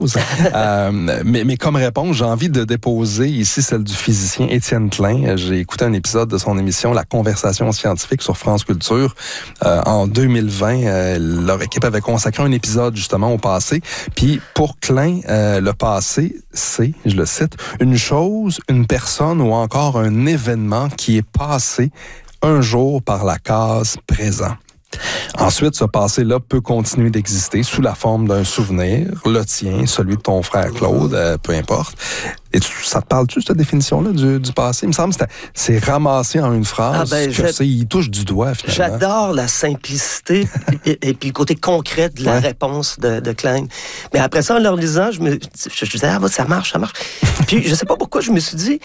Mais comme réponse, j'ai envie de déposer ici celle du physicien Étienne Klein. J'ai écouté un épisode de son émission La Conversation scientifique sur France Culture. En 2020, leur équipe avait consacré un épisode justement au passé. Puis pour Klein, le passé, c'est, je le cite, une chose, une personne ou encore un événement qui est passé un jour par la case présent. Ensuite, ce passé-là peut continuer d'exister sous la forme d'un souvenir, le tien, celui de ton frère Claude, peu importe. Et ça te parle-tu, cette définition-là du passé? Il me semble que c'est ramassé en une phrase, il touche du doigt, finalement. J'adore la simplicité et puis le côté concret de la réponse de Klein. Mais après ça, en le lisant, je disais, ça marche. Puis, je sais pas pourquoi, je me suis dit,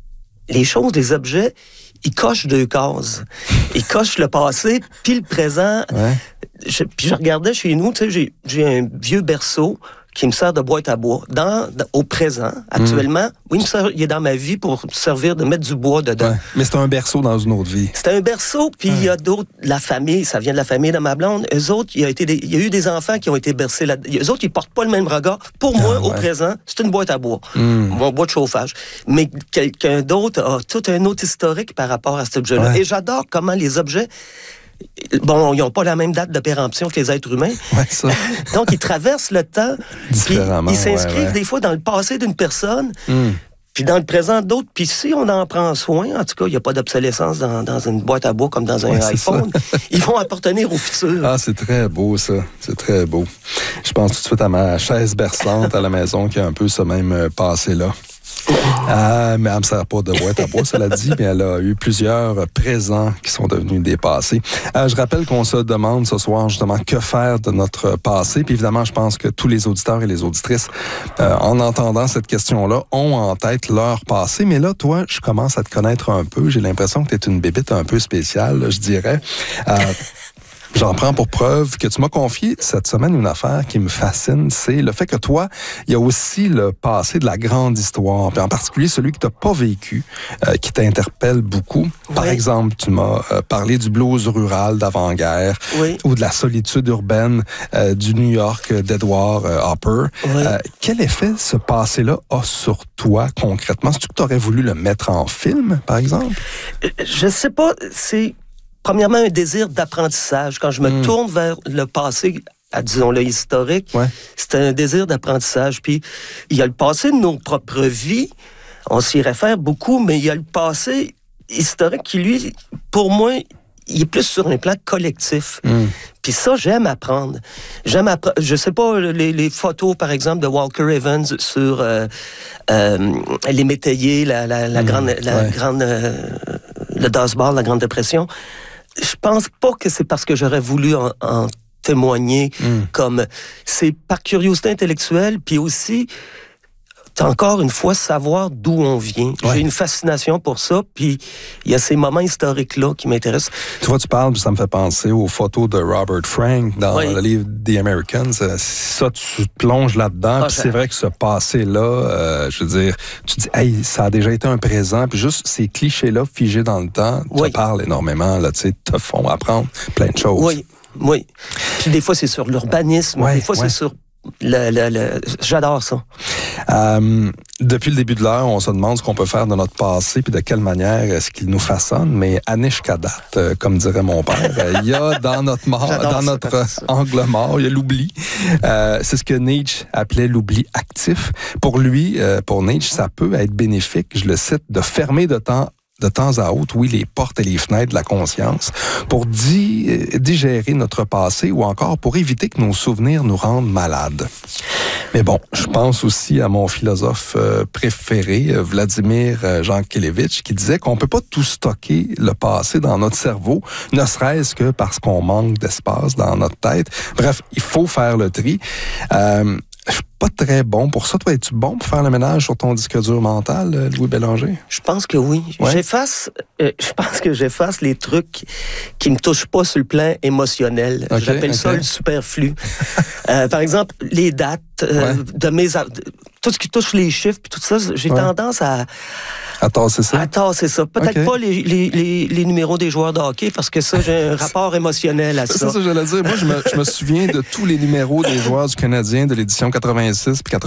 les choses, les objets, ils cochent 2 cases. Ils cochent le passé, puis le présent. Ouais. Puis je regardais chez nous, tu sais, j'ai un vieux berceau qui me sert de boîte à bois. Au présent, actuellement, oui, il est dans ma vie pour servir de mettre du bois dedans. Ouais. Mais c'est un berceau dans une autre vie. C'est un berceau, puis il y a d'autres, la famille, ça vient de la famille de ma blonde. Eux autres, il y a eu des enfants qui ont été bercés là. Eux autres, ils portent pas le même regard. Pour moi, au présent, c'est une boîte à bois. Mon bois de chauffage. Mais quelqu'un d'autre a tout un autre historique par rapport à cet objet-là. Ouais. Et j'adore comment les objets... Bon, ils n'ont pas la même date de péremption que les êtres humains. Ouais, ça. Donc, ils traversent le temps. Différemment. Ils s'inscrivent des fois dans le passé d'une personne, puis dans le présent d'autres. Puis si on en prend soin, en tout cas, il n'y a pas d'obsolescence dans une boîte à bois comme dans un iPhone. Ils vont appartenir au futur. Ah, c'est très beau, ça. C'est très beau. Je pense tout de suite à ma chaise berçante à la maison qui a un peu ce même passé-là. Mais elle ne me sert pas de boîte à bois, cela dit, mais elle a eu plusieurs présents qui sont devenus des passés. Je rappelle qu'on se demande ce soir, justement, que faire de notre passé. Puis évidemment, je pense que tous les auditeurs et les auditrices, en entendant cette question-là, ont en tête leur passé. Mais là, toi, je commence à te connaître un peu. J'ai l'impression que tu es une bébite un peu spéciale, je dirais. J'en prends pour preuve que tu m'as confié cette semaine une affaire qui me fascine, c'est le fait que toi, il y a aussi le passé de la grande histoire, puis en particulier celui que tu n'as pas vécu, qui t'interpelle beaucoup. Par exemple, tu m'as parlé du blues rural d'avant-guerre ou de la solitude urbaine du New York d'Edward Hopper. Quel effet ce passé-là a sur toi concrètement? Est-ce que tu aurais voulu le mettre en film, par exemple? Je sais pas, c'est... Premièrement, un désir d'apprentissage. Quand je me tourne vers le passé, disons-le historique, c'est un désir d'apprentissage. Puis, il y a le passé de nos propres vies, on s'y réfère beaucoup, mais il y a le passé historique qui, lui, pour moi, il est plus sur un plan collectif. Puis ça, j'aime apprendre. Je sais pas, les photos, par exemple, de Walker Evans sur les métayers, la grande... le Dust Bowl, la Grande Dépression. Je pense pas que c'est parce que j'aurais voulu en témoigner comme... C'est par curiosité intellectuelle, puis aussi, encore une fois, savoir d'où on vient. J'ai une fascination pour ça, puis il y a ces moments historiques-là qui m'intéressent. Tu vois, tu parles, ça me fait penser aux photos de Robert Frank dans le livre The Americans. Ça, tu te plonges là-dedans, puis c'est vrai que ce passé-là, je veux dire, tu te dis, hey, ça a déjà été un présent, puis juste ces clichés-là figés dans le temps, te parlent énormément, là, tu sais, te font apprendre plein de choses. Oui. Puis des fois, c'est sur l'urbanisme, des fois, c'est sur... J'adore ça. Depuis le début de l'heure, on se demande ce qu'on peut faire de notre passé puis de quelle manière est-ce qu'il nous façonne. Mais Anish Kadat, comme dirait mon père, il y a dans notre mort, dans notre angle mort, il y a l'oubli. C'est ce que Nietzsche appelait l'oubli actif. Pour lui, pour Nietzsche, ça peut être bénéfique, je le cite, de fermer de temps à autre, les portes et les fenêtres de la conscience, pour digérer notre passé ou encore pour éviter que nos souvenirs nous rendent malades. Mais bon, je pense aussi à mon philosophe préféré, Vladimir Jankélévitch, qui disait qu'on peut pas tout stocker le passé dans notre cerveau, ne serait-ce que parce qu'on manque d'espace dans notre tête. Bref, il faut faire le tri. Je suis pas très bon pour ça. Toi, es-tu bon pour faire le ménage sur ton disque dur mental, Louis Bélanger? Je pense que oui. Je pense que j'efface les trucs qui me touchent pas sur le plan émotionnel. J'appelle ça le superflu. Par exemple, les dates de mes... Tout ce qui touche les chiffres, puis tout ça, j'ai tendance à tasser ça? À tasser ça. Peut-être pas les numéros des joueurs de hockey, parce que ça, j'ai un rapport émotionnel à ça. C'est ça que j'allais dire. Moi, je me souviens de tous les numéros des joueurs du Canadien de l'édition 86 puis 86.